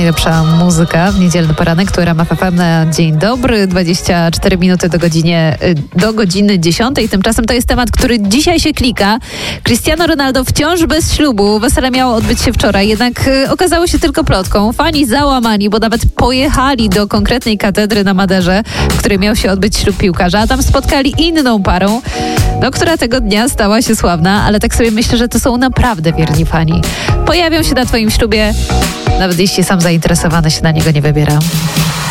najlepsza muzyka w niedzielny poranek, tu RMF FM na dzień dobry. 24 minuty do godziny 10. Tymczasem to jest temat, który dzisiaj się klika. Cristiano Ronaldo wciąż bez ślubu. Wesele miało odbyć się wczoraj, jednak okazało się tylko plotką. Fani załamani, bo nawet pojechali do konkretnej katedry na Maderze, w której miał się odbyć ślub piłkarza, a tam spotkali inną parą, która tego dnia stała się sławna, ale tak sobie myślę, że to są naprawdę wierni fani. Pojawią się na twoim ślubie, nawet jeśli sam zainteresowany się na niego nie wybiera.